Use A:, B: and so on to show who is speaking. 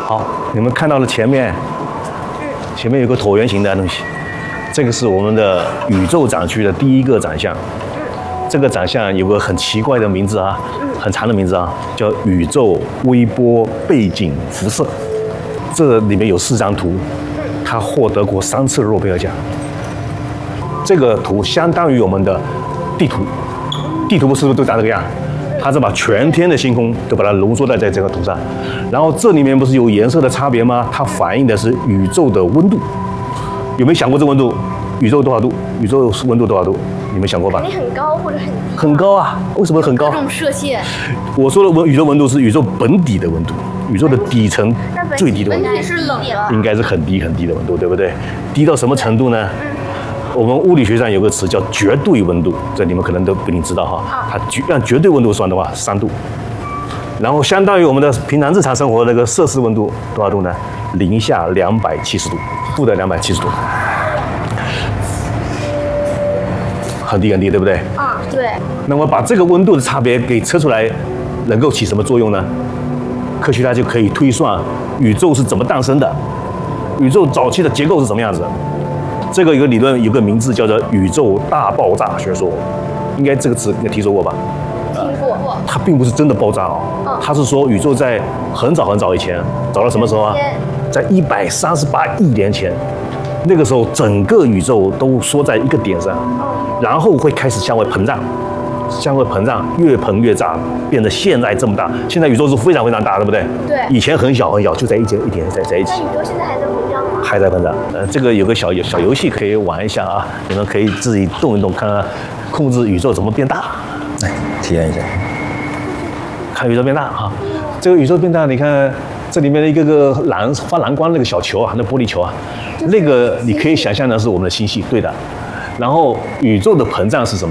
A: 好，你们看到了前面有个椭圆形的东西，这个是我们的宇宙展区的第一个展项。这个展项有个很奇怪的名字啊，很长的名字啊，叫宇宙微波背景辐射。这里面有4张图，它获得过3次诺贝尔奖。这个图相当于我们的地图，地图是不是都长这个样？它是把全天的星空都把它浓缩在这个图上，然后这里面不是有颜色的差别吗？它反映的是宇宙的温度。有没有想过这温度？宇宙多少度？宇宙温度多少度？你们想过吧？
B: 肯定很高或者很低。
A: 很高啊！为什么很高？
B: 这种射线。
A: 我说的宇宙温度是宇宙本底的温度，宇宙的底层最低的温度。
B: 本体是冷的。
A: 应该是很低很低的温度，对不对？低到什么程度呢？我们物理学上有个词叫绝对温度，这你们可能都不一定知道哈。它按绝对温度算的话，3度。然后相当于我们的平常日常生活那个摄氏温度多少度呢？零下270度，负的270度，很低很低，对不对？
B: 对。
A: 那么把这个温度的差别给测出来，能够起什么作用呢？科学家就可以推算宇宙是怎么诞生的，宇宙早期的结构是什么样子。这个有个理论，有个名字叫做宇宙大爆炸学说，应该这个词你听说过吧？
B: 听过。
A: 它并不是真的爆炸哦，它是说宇宙在很早很早以前，早到什么时候啊？在138亿年前，那个时候整个宇宙都缩在一个点上，然后会开始向外膨胀，越膨越大，变得现在这么大。现在宇宙是非常非常大，对不对？
B: 对。
A: 以前很小很小，就在一点在一起。
B: 那宇宙现在还在膨胀吗？
A: 还在膨胀。这个有个小游戏可以玩一下啊，你们可以自己动一动，看看控制宇宙怎么变大。
C: 来体验一下，
A: 看宇宙变大啊！这个宇宙变大，你看这里面的一个个发蓝光那个小球啊，那玻璃球啊，那个你可以想象的是我们的星系，对的。然后宇宙的膨胀是什么？